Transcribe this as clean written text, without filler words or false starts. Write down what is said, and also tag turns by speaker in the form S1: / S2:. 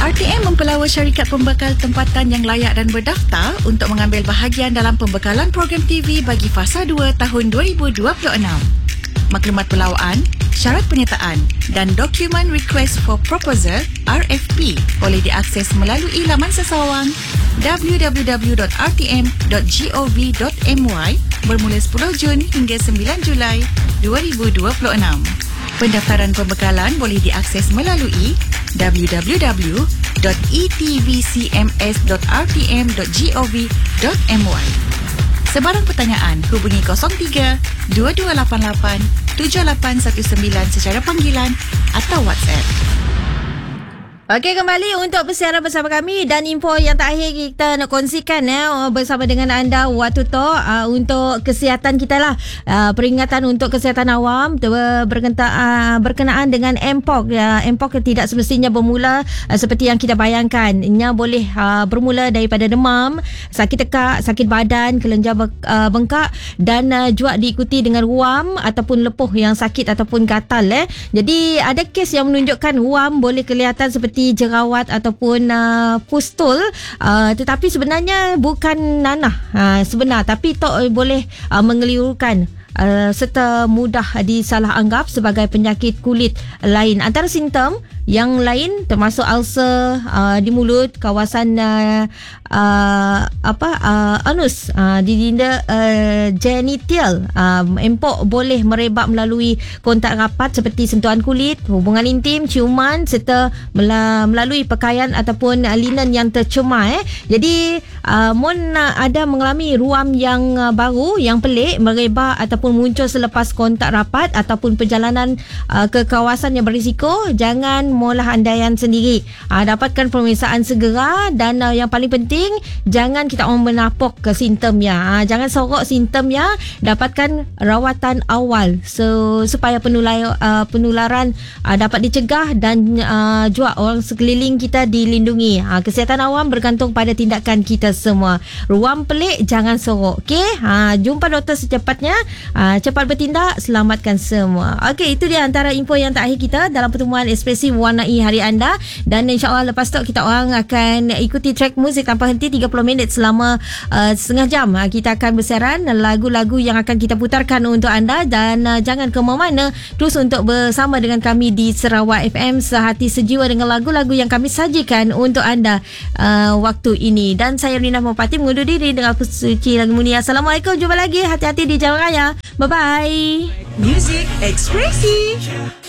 S1: RTM mempelawa syarikat pembekal tempatan yang layak dan berdaftar untuk mengambil bahagian dalam pembekalan program TV bagi Fasa 2 tahun 2026. Maklumat pelawaan, syarat penyertaan dan dokumen Request for Proposal RFP boleh diakses melalui laman sesawang www.rtm.gov.my bermula 10 Jun hingga 9 Julai 2026. Pendaftaran pembekalan boleh diakses melalui www.etvcms.rtm.gov.my. Sebarang pertanyaan, hubungi 03 2288 7819 secara panggilan atau WhatsApp.
S2: Okey, kembali untuk bersiaran bersama kami dan info yang terakhir kita nak kongsikan bersama dengan anda waktu tu untuk kesihatan kita lah. Peringatan untuk kesihatan awam berkenaan dengan MPOC. MPOC tidak semestinya bermula seperti yang kita bayangkan. Ia boleh bermula daripada demam, sakit tekak, sakit badan, kelenjar bengkak dan juga diikuti dengan ruam ataupun lepuh yang sakit ataupun gatal. Jadi ada kes yang menunjukkan ruam boleh kelihatan seperti jerawat ataupun pustul, tetapi sebenarnya bukan nanah sebenar, tapi boleh mengelirukan serta mudah disalah anggap sebagai penyakit kulit lain. Antara simptom yang lain termasuk ulcer di mulut, kawasan anus, didinda genital. Empok boleh merebak melalui kontak rapat seperti sentuhan kulit, hubungan intim, ciuman serta melalui pakaian ataupun linen yang tercemar. Jadi ada mengalami ruam yang baru, yang pelik, merebak ataupun muncul selepas kontak rapat ataupun perjalanan ke kawasan yang berisiko, jangan maulah andaian sendiri. Dapatkan pemeriksaan segera dan yang paling penting, jangan kita orang menapok ke simptomnya. Jangan sorok simptomnya, dapatkan rawatan awal supaya penularan dapat dicegah dan juga orang sekeliling kita dilindungi. Kesihatan awam bergantung pada tindakan kita semua. Ruam pelik, jangan sorok. Okey, jumpa doktor secepatnya. Cepat bertindak, selamatkan semua. Okey, itu dia antara info yang terakhir kita dalam pertemuan ekspresi mewarnai hari anda, dan insyaAllah lepas tu kita orang akan ikuti track muzik tanpa henti 30 minit selama setengah jam. Kita akan bersiaran lagu-lagu yang akan kita putarkan untuk anda, dan jangan ke mana-mana, terus untuk bersama dengan kami di Sarawak FM, sehati sejiwa dengan lagu-lagu yang kami sajikan untuk anda waktu ini. Dan saya Rina Mopati mengundur diri dengan suci lagu mulia. Assalamualaikum, jumpa lagi, hati-hati di jalan raya. Bye-bye.
S1: Music Ekspresi.